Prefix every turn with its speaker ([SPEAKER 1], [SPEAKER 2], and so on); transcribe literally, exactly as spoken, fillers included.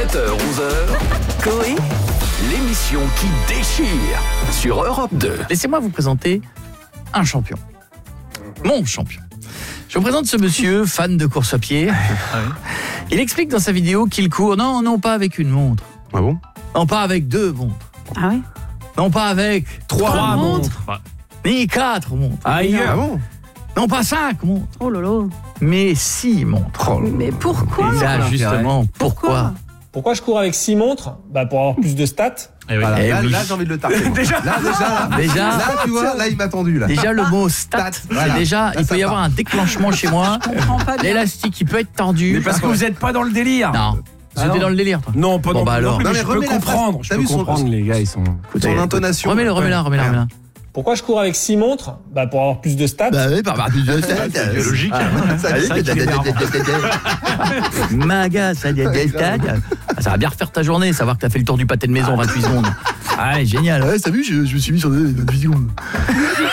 [SPEAKER 1] sept heures onze heures, Coé, l'émission qui déchire sur Europe deux.
[SPEAKER 2] Laissez-moi vous présenter un champion. Mon champion. Je vous présente ce monsieur, fan de course à pied.
[SPEAKER 3] Ah oui.
[SPEAKER 2] Il explique dans sa vidéo qu'il court, non, non pas avec une montre.
[SPEAKER 3] Ah bon?
[SPEAKER 2] Non, pas avec deux montres.
[SPEAKER 4] Ah oui.
[SPEAKER 2] Non, pas avec
[SPEAKER 3] Trois,
[SPEAKER 4] Trois
[SPEAKER 3] montres.
[SPEAKER 4] montres.
[SPEAKER 2] ni quatre montres.
[SPEAKER 3] Ailleurs. Ah bon?
[SPEAKER 2] Non, pas cinq montres,
[SPEAKER 4] Oh lolo.
[SPEAKER 2] mais six montres.
[SPEAKER 3] Oh là là.
[SPEAKER 4] Mais pourquoi?
[SPEAKER 2] Et là, justement, pourquoi
[SPEAKER 4] Pourquoi
[SPEAKER 5] Pourquoi je cours avec six montres? Bah pour avoir plus de stats.
[SPEAKER 3] Voilà,
[SPEAKER 2] Eh
[SPEAKER 3] là,
[SPEAKER 2] oui.
[SPEAKER 3] là, j'ai envie de le tarter. moi.
[SPEAKER 2] Déjà
[SPEAKER 3] Là, déjà, là,
[SPEAKER 2] Déjà
[SPEAKER 3] là, tu vois, là, il m'a tendu, là.
[SPEAKER 2] Déjà, le mot stat,
[SPEAKER 3] Stat,
[SPEAKER 2] c'est
[SPEAKER 3] voilà.
[SPEAKER 2] déjà,
[SPEAKER 3] Là,
[SPEAKER 2] il
[SPEAKER 3] ça
[SPEAKER 2] peut y
[SPEAKER 3] part.
[SPEAKER 2] avoir un déclenchement chez moi.
[SPEAKER 4] Je comprends pas bien.
[SPEAKER 2] L'élastique, il peut être tordu.
[SPEAKER 6] Mais parce que vous êtes pas dans le délire.
[SPEAKER 2] Non,
[SPEAKER 6] Ah
[SPEAKER 2] c'était
[SPEAKER 6] non.
[SPEAKER 2] dans le délire, toi.
[SPEAKER 6] Non, pas
[SPEAKER 2] Bon,
[SPEAKER 6] non,
[SPEAKER 2] bah
[SPEAKER 6] plus,
[SPEAKER 2] alors.
[SPEAKER 6] non plus,
[SPEAKER 3] Non,
[SPEAKER 6] mais
[SPEAKER 3] mais
[SPEAKER 6] je peux
[SPEAKER 3] remets la
[SPEAKER 6] comprendre.
[SPEAKER 3] phrase.
[SPEAKER 6] Je
[SPEAKER 3] T'as
[SPEAKER 6] peux
[SPEAKER 3] vu son-
[SPEAKER 6] comprendre, les gars, ils sont.
[SPEAKER 3] Son intonation.
[SPEAKER 2] Remets-le, remets-le, remets-le,
[SPEAKER 3] Ouais.
[SPEAKER 2] remets-le.
[SPEAKER 5] Pourquoi je cours avec six montres? Bah pour avoir plus de stats.
[SPEAKER 2] Bah oui, par rapport à
[SPEAKER 3] C'est biologique.
[SPEAKER 2] Maga, ça y est, ça va bien refaire ta journée, savoir que t'as fait le tour du pâté de maison en vingt-huit secondes. Ah, génial. Ouais, t'as vu, je, je me suis mis sur vingt-huit secondes.